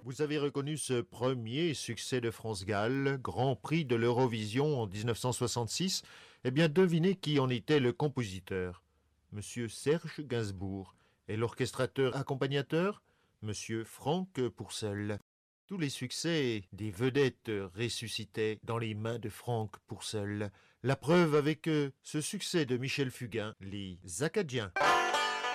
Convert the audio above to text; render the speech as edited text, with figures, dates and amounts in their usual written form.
Vous avez reconnu ce premier succès de France Gall, Grand Prix de l'Eurovision en 1966. Eh bien, devinez qui en était le compositeur. Monsieur Serge Gainsbourg. Et l'orchestrateur accompagnateur? Monsieur Franck Pourcel. Tous les succès des vedettes ressuscitaient dans les mains de Franck Pourcel. La preuve avec ce succès de Michel Fugain, les Acadiens.